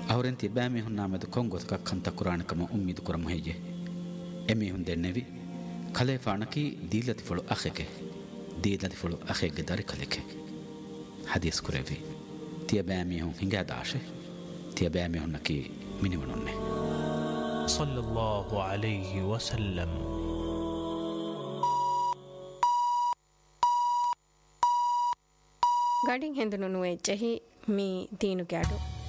ಅವರೆಂತಿ ಬ್ಯಾಮಿ ಹುನ್ನಾಮದು ಕೊಂಗೊತಕ ಕಂತ ಕುರಾಣಕಮ ಉಮ್ಮೀದು ಕುರಮ ಹೇಗೆ ಎಮಿ ಹುಂದೆನ್ನೆವಿ ಖಲೇಫಾಣಕಿ ದೀಲತಿಫಳು ಅಖೆಗೆ ದೀಲತಿಫಳು ಅಖೆಗೆ ದಾರಿ ಖಲೆಕೆ ಹದೀಸ್ ಕುರೆವಿ ತಿಯ ಬ್ಯಾಮಿ ಹುಂ ಹಿಂಗೆ ದಾಶೆ ತಿಯ ಬ್ಯಾಮಿ ಹುನ್ನಕಿ ಮಿನಿವಣೊನ್ನೆ ಸಲ್ಲಲ್ಲಾಹು ಅಲೈಹಿ ವಸಲ್ಲಂ. ಗಾಡಿಂಗ್ ಹೆಂದನು ನುವೆ ಜಹಿ ಮೀ ದೀನು ಗ್ಯಾಡು